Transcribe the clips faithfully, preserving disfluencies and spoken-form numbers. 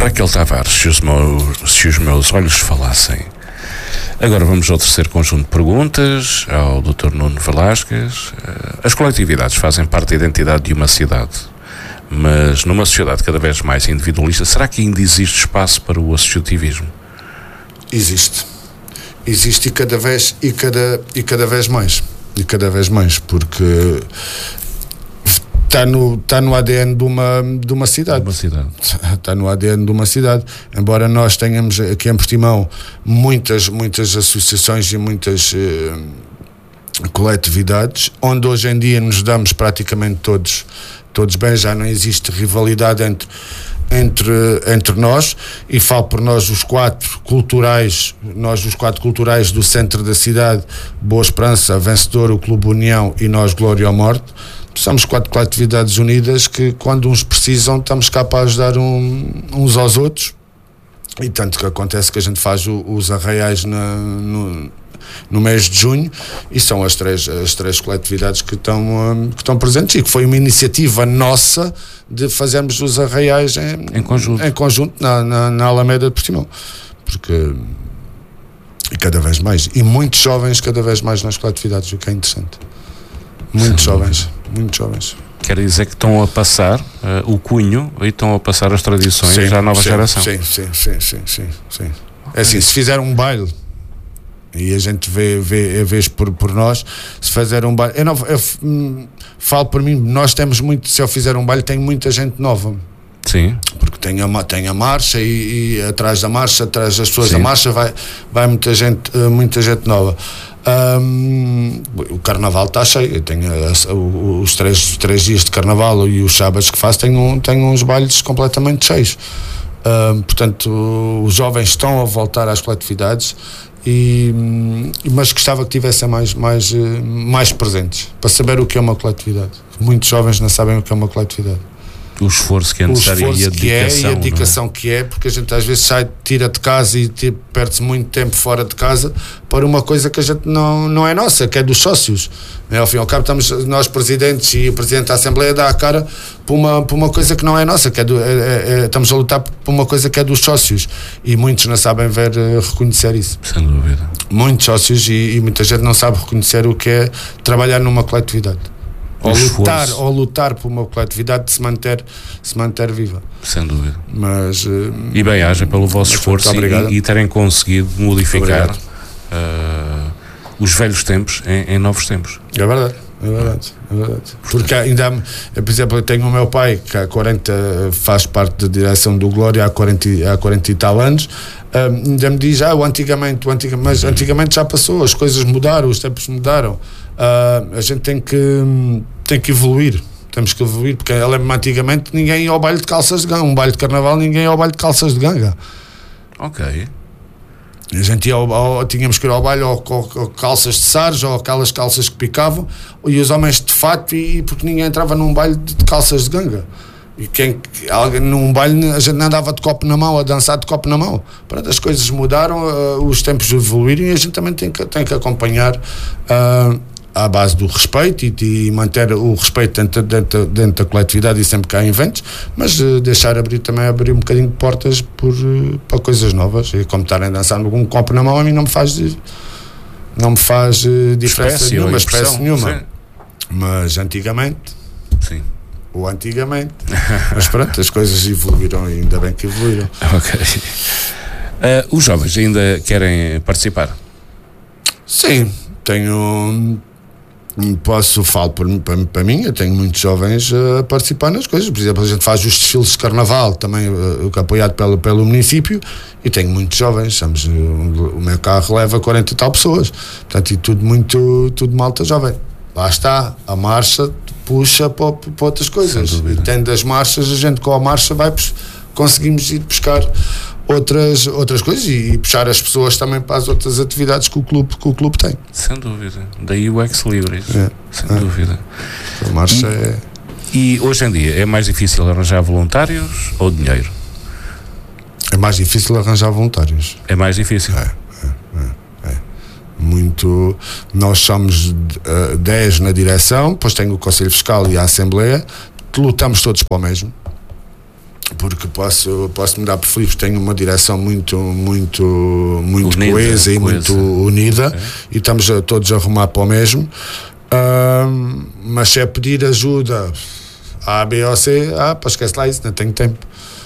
Raquel Tavares, se os, meus, se os meus olhos falassem. Agora vamos ao terceiro conjunto de perguntas, ao doutor Nuno Velasquez. As coletividades fazem parte da identidade de uma cidade, mas numa sociedade cada vez mais individualista, será que ainda existe espaço para o associativismo? Existe. Existe e cada vez, e cada, e cada vez mais. E cada vez mais, porque está no, está no A D N de uma, de uma cidade. Uma cidade. Está no A D N de uma cidade. Embora nós tenhamos aqui em Portimão muitas, muitas associações e muitas eh, coletividades, onde hoje em dia nos damos praticamente todos, todos bem, já não existe rivalidade entre, entre, entre nós, e falo por nós os quatro culturais, nós os quatro culturais do centro da cidade, Boa Esperança, Vencedor, o Clube União e nós Glória ou Morte. Somos quatro coletividades unidas que, quando uns precisam, estamos cá para ajudar um, uns aos outros. E tanto que acontece que a gente faz o, os arraiais na, no, no mês de junho, e são as três, as três coletividades que estão, um, que estão presentes, e que foi uma iniciativa nossa de fazermos os arraiais em, em conjunto, em conjunto na, na, na Alameda de Portimão. Porque e cada vez mais, e muitos jovens cada vez mais nas coletividades, o que é interessante. Muitos jovens, muitos jovens. Quer dizer que estão a passar uh, o cunho e estão a passar as tradições sim, à nova sim, geração. Sim, sim, sim, sim, sim, sim. É assim, se fizer um baile, e a gente vê, vê a vez por, por nós, se fizer um baile, eu, não, eu hum, falo por mim, nós temos muito, se eu fizer um baile, tem muita gente nova. Sim. Porque tem a, tem a marcha e, e atrás da marcha, atrás das pessoas sim. da marcha, vai, vai muita gente, muita gente nova. Um, o carnaval está cheio. Eu tenho uh, os três, três dias de carnaval e os sábados que faço, tenho, um, tenho uns bailes completamente cheios. Um, portanto, os jovens estão a voltar às coletividades, e, mas gostava que tivessem mais, mais, mais presentes para saber o que é uma coletividade. Muitos jovens não sabem o que é uma coletividade. O esforço que é necessário, o esforço e a que é, dedicação, e a dedicação é? que é, porque a gente às vezes sai, tira de casa e perde-se muito tempo fora de casa para uma coisa que a gente não, não é nossa, que é dos sócios. É, ao fim e ao cabo, estamos, nós presidentes e o presidente da Assembleia dá a cara por uma, por uma coisa que não é nossa, que é do, é, é, estamos a lutar por uma coisa que é dos sócios, e muitos não sabem ver, reconhecer isso. Sem dúvida. Muitos sócios, e, e muita gente não sabe reconhecer o que é trabalhar numa coletividade. Ou lutar, ou lutar por uma coletividade de se manter, se manter viva. Sem dúvida. Mas, e bem, haja pelo vosso esforço e, e terem conseguido modificar uh, os velhos tempos em, em novos tempos. É verdade, é verdade, é verdade. Porque ainda, por exemplo, eu tenho o meu pai que há quarenta faz parte da direção do Glória há quarenta, há quarenta e tal anos. Um, ainda me diz, ah, o antigamente, o antigamente, mas antigamente já passou, as coisas mudaram, os tempos mudaram. Uh, a gente tem que, tem que evoluir, temos que evoluir, porque eu lembro-me antigamente ninguém ia ao baile de calças de ganga, um baile de carnaval, ninguém ia ao baile de calças de ganga. Ok. A gente ia ao, ao, tínhamos que ir ao baile ou com calças de sarja, ou aquelas calças que picavam, e os homens de fato, e porque ninguém entrava num baile de, de calças de ganga. E quem, alguém, num baile a gente não andava de copo na mão, a dançar de copo na mão. Pronto, as coisas mudaram, uh, os tempos evoluíram, e a gente também tem que, tem que acompanhar uh, à base do respeito, e, e manter o respeito dentro, dentro, dentro da coletividade, e sempre que há eventos, mas uh, deixar abrir também abrir um bocadinho de portas por, uh, para coisas novas. E como estarem a dançar com um copo na mão, a mim não me faz, não me faz uh, diferença espécie nenhuma, espécie nenhuma. Sim. Mas antigamente, sim. ou antigamente, mas pronto, as coisas evoluíram, e ainda bem que evoluíram. Ok. Uh, os jovens ainda querem participar? Sim, tenho. Posso falar por, para, para mim, eu tenho muitos jovens a participar nas coisas. Por exemplo, a gente faz os desfiles de carnaval também, uh, apoiado pelo, pelo município, e tenho muitos jovens. Somos, uh, o meu carro leva quarenta e tal pessoas, portanto, e tudo muito, tudo malta jovem. Lá está, a marcha puxa para, para outras coisas, e tendo as marchas, a gente com a marcha vai, conseguimos ir buscar outras, outras coisas, e, e puxar as pessoas também para as outras atividades que o clube, que o clube tem. Sem dúvida, daí o Ex Libris, é, sem é. dúvida. A marcha e, é... e hoje em dia é mais difícil arranjar voluntários ou dinheiro? É mais difícil arranjar voluntários. É mais difícil? É, é, é, é. Muito. Nós somos uh, dez na direção, depois tem o Conselho Fiscal e a Assembleia, lutamos todos para o mesmo. porque posso, posso me dar por feliz, tenho uma direção muito, muito, muito unida, coesa e coesa. muito unida, é. E estamos a, todos a arrumar para o mesmo. Uh, mas se é pedir ajuda A, B ou C, ah, pá, esquece lá isso, não tenho tempo.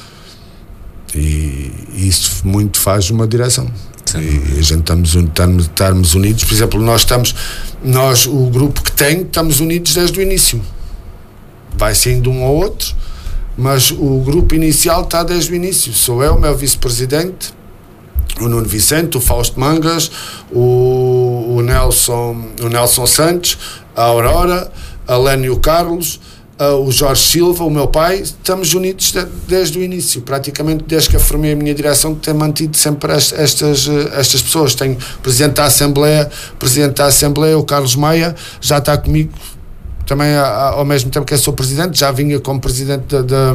E isso muito faz uma direção. Sim. E a gente estamos, estamos, estamos unidos. Por exemplo, nós estamos, nós, o grupo que tem, estamos unidos desde o início. Vai saindo um ou outro, mas o grupo inicial está desde o início. Sou eu, meu vice-presidente, o Nuno Vicente, o Fausto Mangas, o, o, Nelson, o Nelson Santos, a Aurora, a Lénio Carlos, a, o Jorge Silva, o meu pai. Estamos unidos de, desde o início, praticamente desde que eu formei a minha direção, que tem mantido sempre estas, estas pessoas. Tenho presidente da Assembleia, presidente da Assembleia, o Carlos Maia, já está comigo também ao mesmo tempo que eu sou presidente, já vinha como presidente da, da,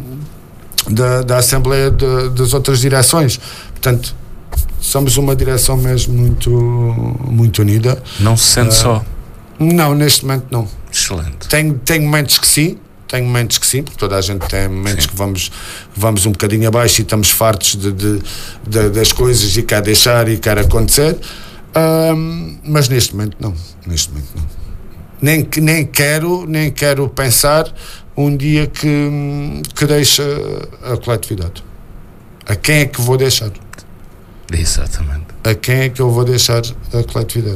da, da Assembleia de, das outras direções. Portanto, somos uma direção mesmo muito, muito unida. Não se sente uh, só? Não, neste momento não. Excelente. Tenho, tenho momentos que sim, tenho momentos que sim, porque toda a gente tem momentos sim. que vamos, vamos um bocadinho abaixo e estamos fartos de, de, de, das coisas e quer deixar e quer acontecer, uh, mas neste momento não, neste momento não. Nem, nem, quero, nem quero pensar um dia que, que deixe a coletividade. A quem é que vou deixar? Exatamente. A quem é que eu vou deixar a coletividade?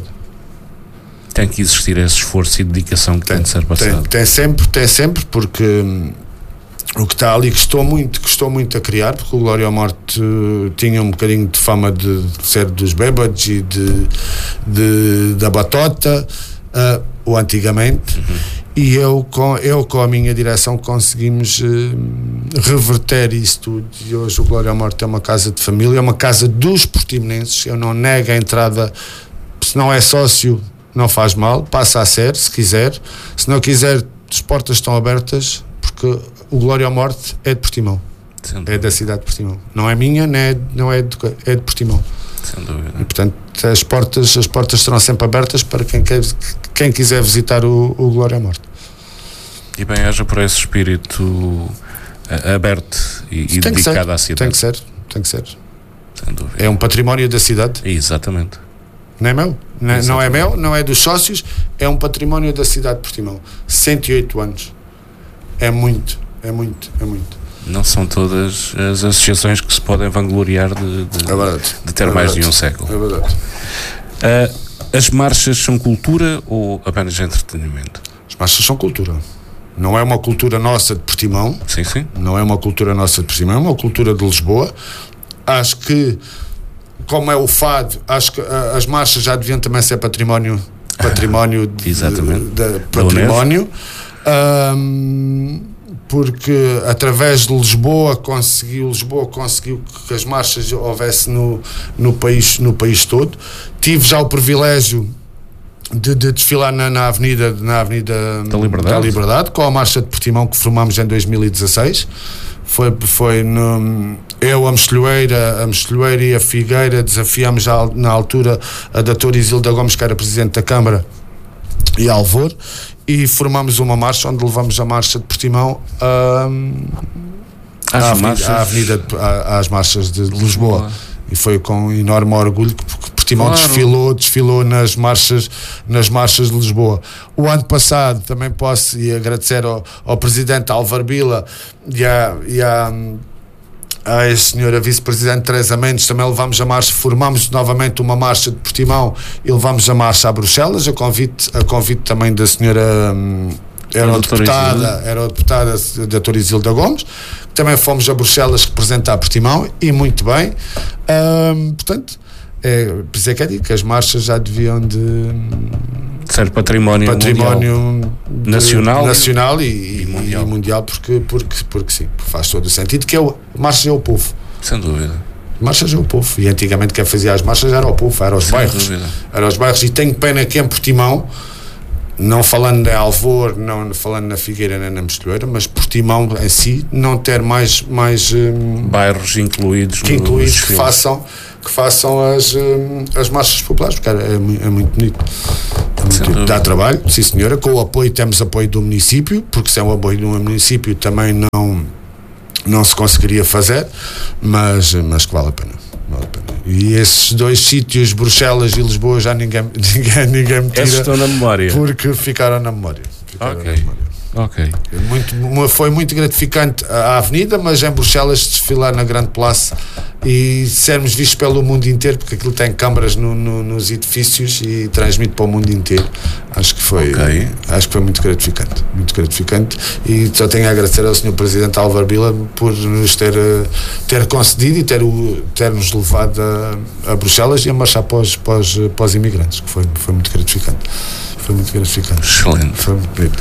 Tem que existir esse esforço e dedicação que tem, tem de ser passado. Tem, tem sempre, tem sempre, porque hum, o que está ali custou muito, custou muito a criar, porque o Glória à Morte uh, tinha um bocadinho de fama de ser dos bêbados e de, de, da batota, uh, o antigamente, uhum. E eu com, eu com a minha direção conseguimos uh, reverter isso tudo, e hoje o Glória à Morte é uma casa de família, é uma casa dos portimonenses. Eu não nego a entrada, se não é sócio não faz mal, passa a ser, se quiser, se não quiser, as portas estão abertas, porque o Glória à Morte é de Portimão. É da cidade de Portimão, não é minha, não é, não é, de, é de Portimão. Sem dúvida. E, portanto, as portas, as portas estarão sempre abertas para quem, quer, quem quiser visitar o, o Glória à Morte. E bem, haja por esse espírito uh, aberto e, e dedicado à cidade. Tem que ser, tem que ser. Sem dúvida. É um património da cidade. Exatamente. Não é meu, não, não é meu, não é dos sócios, é um património da cidade de Portimão. cento e oito anos. É muito, é muito, é muito. Não são todas as associações que se podem vangloriar de, de, é de ter é mais verdade. de um século. É verdade. Uh, as marchas são cultura ou apenas entretenimento? As marchas são cultura. Não é uma cultura nossa de Portimão. Sim, sim. Não é uma cultura nossa de Portimão, é uma cultura de Lisboa. Acho que, como é o fado, acho que uh, as marchas já deviam também ser património, património de, Exatamente. De, de, património. Um, porque através de Lisboa conseguiu, Lisboa conseguiu que as marchas houvesse no, no, país, no país todo. Tive já o privilégio de, de desfilar na, na, avenida, na avenida da Liberdade. da Liberdade, com a Marcha de Portimão que formámos em dois mil e dezasseis. Foi, foi no, eu, a Mexilhoeira, a Mexilhoeira e a Figueira desafiámos já na altura a doutora Isilda Gomes, que era Presidente da Câmara, e Alvor, e formámos uma marcha onde levamos a Marcha de Portimão a, às, à, avenida, marchas. à avenida de, à, às marchas de Lisboa. Lisboa. E foi com enorme orgulho que Portimão claro. desfilou, desfilou nas marchas, nas marchas de Lisboa. O ano passado também posso e agradecer ao, ao Presidente Álvaro Bila e à, e à a senhora Vice-Presidente Teresa Mendes. Também levámos a marcha, formámos novamente uma marcha de Portimão e levámos a marcha a Bruxelas, a convite, a convite também da senhora hum, Eurodeputada, Eurodeputada da doutora Isilda Gomes. Também fomos a Bruxelas representar Portimão e muito bem. Hum, portanto, é, por isso é que eu digo que as marchas já deviam de ser património, património mundial. De, nacional, nacional e, e, e mundial, e mundial porque, porque, porque sim, faz todo o sentido, que é o, marchas é o povo. Sem dúvida. Marchas é o povo. E antigamente quem fazia as marchas era o povo, era os Sem bairros. Dúvida. Era os bairros. E tenho pena que em Portimão, não falando em Alvor, não falando na Figueira nem na Mexilhoeira, mas Portimão em si, não ter mais, mais hum, bairros incluídos, que, incluídos que façam que façam as, hum, as marchas populares, porque é, é, é muito bonito. É muito bonito. Dá trabalho, sim senhora, com o apoio, temos apoio do município, porque sem o apoio do município também não, não se conseguiria fazer, mas, mas que vale a pena. Vale a pena. E esses dois sítios, Bruxelas e Lisboa, já ninguém, ninguém, ninguém me tira. Esses estão na memória. Porque ficaram na memória. Ficaram Ok. na memória. Ok. Muito, foi muito gratificante a avenida, mas em Bruxelas desfilar na Grande Place e sermos vistos pelo mundo inteiro, porque aquilo tem câmaras no, no, nos edifícios e transmite para o mundo inteiro. Acho que foi, Okay. acho que foi muito gratificante, muito gratificante, e só tenho a agradecer ao senhor Presidente Álvaro Bila por nos ter, ter concedido e ter, ter nos levado a, a Bruxelas e a marchar para os, para os, para os imigrantes, que foi, foi muito gratificante. Foi muito gratificante. Excelente. Foi muito bonito.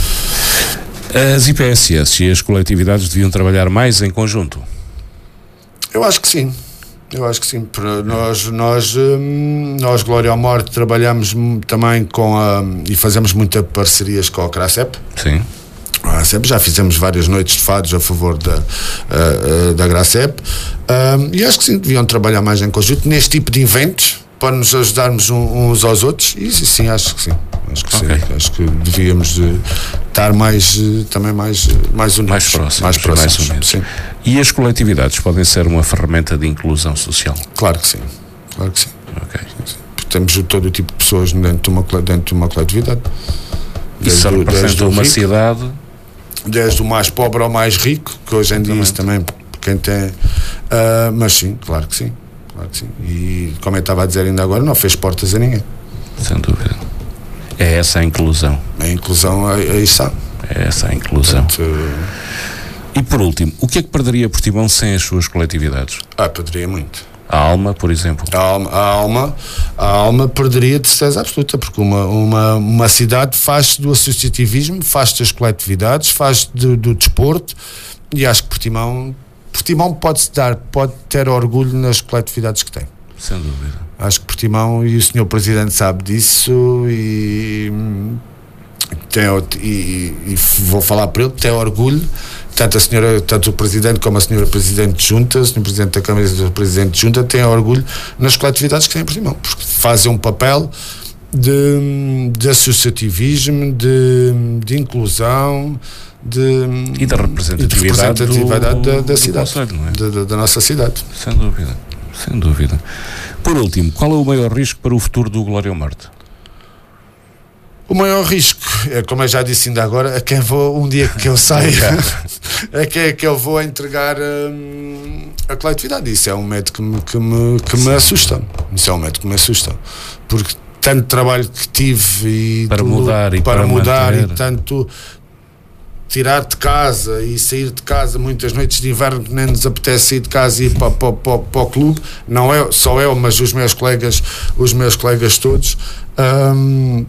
As I P S S e as coletividades deviam trabalhar mais em conjunto? Eu acho que sim. Eu acho que sim. Para nós, nós, hum, nós Glória à Morte, trabalhamos também com a, e fazemos muitas parcerias com a CRACEP. Sim. A CRACEP, já fizemos várias noites de fados a favor da, uh, uh, da CRACEP. Um, e acho que sim, deviam trabalhar mais em conjunto neste tipo de eventos, para nos ajudarmos uns aos outros. E sim, acho que sim. Acho que Okay. sim. Acho que devíamos uh, estar mais, uh, também mais, uh, mais unidos. Mais próximos. Mais próximos. Mais unidos. Sim. E as coletividades podem ser uma ferramenta de inclusão social? Claro que sim. Claro que sim. Ok. Temos todo o tipo de pessoas dentro de uma, dentro de uma coletividade. Isso o- representa o uma rico, cidade. desde o mais pobre ao mais rico, que hoje em dia isso também, quem tem. ah, mas sim, claro que sim. Claro que sim. E como eu estava a dizer ainda agora, não fez portas a ninguém. Sem dúvida. É essa a inclusão. A inclusão aí aí está. É essa a inclusão. Portanto, E por último, o que é que perderia Portimão sem as suas coletividades? ah, poderia muito. A Alma, por exemplo. A alma, a alma, a alma perderia de certeza absoluta, porque uma, uma, uma cidade faz-se do associativismo, faz-se das coletividades, faz do, do desporto, e acho que Portimão, Portimão pode-se dar, pode ter orgulho nas coletividades que tem. Sem dúvida. Acho que Portimão, e o senhor Presidente sabe disso, e, tem, e, e vou falar para ele, tem orgulho, tanto a senhora, tanto o Presidente como a senhora Presidente de Junta, o senhor Presidente da Câmara e o Presidente de Junta têm orgulho nas coletividades que têm em Portimão, porque fazem um papel de, de associativismo, de, de inclusão, de, E da representatividade, e de representatividade do, da, da do cidade, concelho, não é? da, da, da nossa cidade. Sem dúvida. Sem dúvida. Por último, qual é o maior risco para o futuro do Glória à Morte? O maior risco, é, como eu já disse ainda agora, é quem vou, um dia que eu saia, é que, é que eu vou entregar hum, a coletividade. Isso é um medo que me, que me, que me assusta. Isso é um medo que me assusta. Porque tanto trabalho que tive e Para tudo, mudar e para, para mudar manter. e tanto tirar de casa e sair de casa muitas noites de inverno que nem nos apetece sair de casa e ir para, para, para, para o clube, não é só eu, mas os meus colegas, os meus colegas todos. Hum,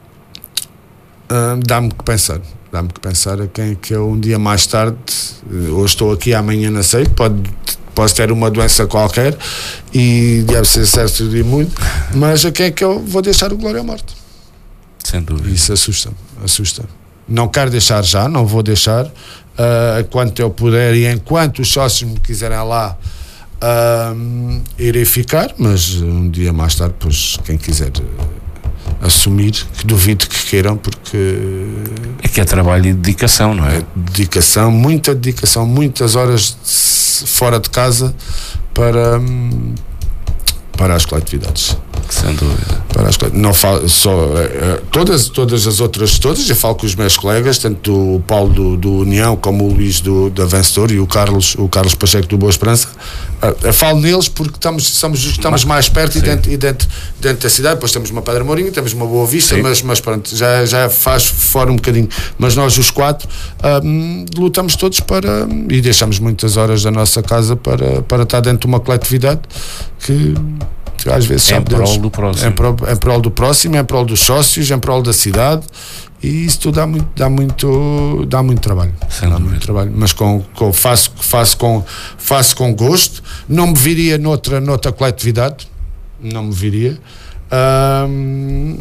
hum, dá-me que pensar, dá-me que pensar a quem que eu um dia mais tarde, hoje estou aqui, amanhã não sei, pode, posso ter uma doença qualquer e deve ser certo de muito, mas a quem é que eu vou deixar o Glória à Morte? Sem dúvida. Isso assusta-me, assusta. Não quero deixar já, não vou deixar, uh, enquanto eu puder e enquanto os sócios me quiserem lá, uh, irei ficar, mas um dia mais tarde, pois, quem quiser uh, assumir, que duvido que queiram, porque É que é trabalho e dedicação, não é? é dedicação, muita dedicação, muitas horas de, fora de casa para, um, para as coletividades. Sem dúvida. Para as, não falo só eh, todas, todas as outras todas, eu falo com os meus colegas, tanto o Paulo do, do União como o Luís do, da Vencedor e o Carlos, o Carlos Pacheco do Boa Esperança. Uh, eu falo neles porque estamos, somos, estamos mais perto e dentro, e dentro, dentro da cidade. Depois temos uma Pedra Mourinho, temos uma Boa Vista, mas, mas pronto, já, já faz fora um bocadinho. Mas nós, os quatro, um, lutamos todos para e deixamos muitas horas da nossa casa para, para estar dentro de uma coletividade que às vezes Em sabe prol Deus, do próximo. em prol, em prol do próximo, em prol dos sócios, em prol da cidade, e isso tudo dá muito, dá muito, dá muito trabalho. Sem dá dúvida. muito trabalho, mas com, com, faço, faço, com, faço com gosto. Não me viria noutra, noutra coletividade, não me viria. Ahm,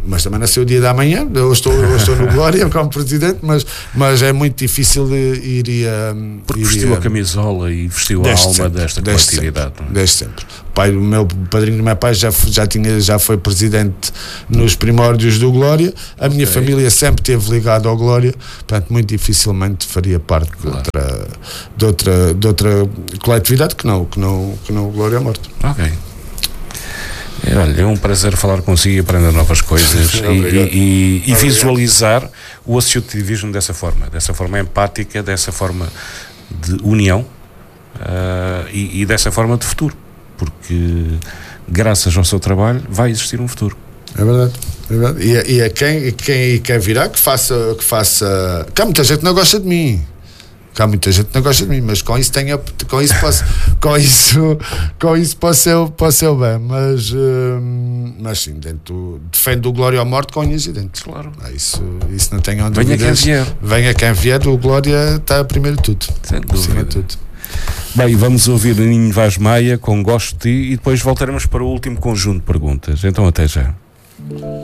mas também nasceu o dia da manhã. Eu estou, eu estou no Glória como presidente, mas, mas é muito difícil de ir a. Porque vestiu a camisola e vestiu a alma sempre, desta desde coletividade. Sempre, desde sempre. O, pai, o meu o padrinho do meu pai já, já, tinha, já foi presidente nos primórdios do Glória. A minha okay. família sempre esteve ligada ao Glória, portanto, muito dificilmente faria parte claro. de, outra, de, outra, de outra coletividade que não, que não, que não o Glória à Morte. Ok. Olha, é um prazer falar consigo e aprender novas coisas e, e, e, e visualizar o associativismo dessa forma, dessa forma empática, dessa forma de união uh, e, e dessa forma de futuro, porque graças ao seu trabalho vai existir um futuro. É verdade, é verdade. E, e a quem, quem, quem virá que faça, que faça. Que há muita gente que não gosta de mim. Que há muita gente que não gosta de mim, mas com isso tenho, com isso posso, com isso, com isso posso ser, posso ser bem, mas, hum, mas sim, dentro, defendo o Glória à Morte com unhas e dentes. Claro. Ah, isso, isso não tenho onde Venha quem vier. Venha quem vier, o Glória está primeiro de tudo. Sem dúvida. De tudo. Bem, vamos ouvir Ninho Vaz Maia com Gosto de Ti e depois voltaremos para o último conjunto de perguntas. Então até já.